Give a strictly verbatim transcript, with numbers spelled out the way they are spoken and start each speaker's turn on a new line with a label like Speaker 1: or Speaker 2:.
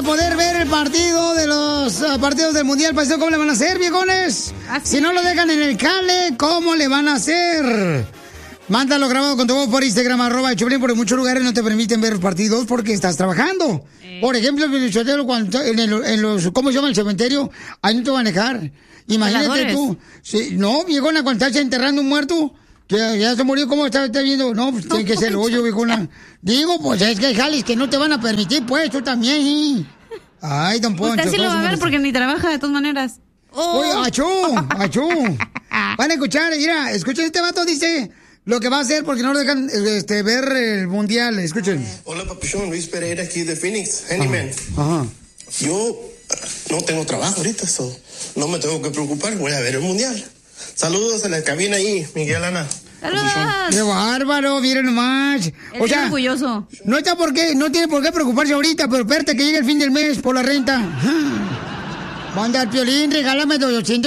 Speaker 1: poder ver el partido de los uh, partidos del Mundial, paisano, ¿cómo le van a hacer, viejones? Si no lo dejan en el cable, ¿cómo le van a hacer? Mándalo grabado con tu voz por Instagram, arroba el Choplin, porque en muchos lugares no te permiten ver partidos porque estás trabajando. Eh. Por ejemplo, en el, cuando, en, el, en los, ¿cómo se llama el cementerio? Ahí no te van a dejar. Imagínate tú. Sí, no, viejona, cuando estás enterrando un muerto, que ya se murió, ¿cómo estás viendo? No, pues tiene que ser el hoyo, viejona. Digo, pues es que hay jales que no te van a permitir, pues, tú también. ¿Sí? Ay, don Poncho.
Speaker 2: Usted sí lo va a ver porque ni trabaja de todas maneras.
Speaker 1: Oh. Oye, achú, achú. Van a escuchar, mira, escuchen, este vato dice lo que va a hacer porque no lo dejan este, ver el mundial. Escuchen.
Speaker 3: Hola, papuchón, Luis Pereira aquí de Phoenix, Handyman. Ajá. Yo no tengo trabajo ahorita, so no me tengo que preocupar, voy a ver el mundial. Saludos a la cabina ahí, Miguel Ana.
Speaker 2: ¡Saludos!
Speaker 1: ¡Qué bárbaro! Miren nomás.
Speaker 2: O sea, orgulloso.
Speaker 1: No está por qué, no tiene por qué preocuparse ahorita, pero espérate que llegue el fin del mes por la renta. Manda al Piolín, regálame doscientos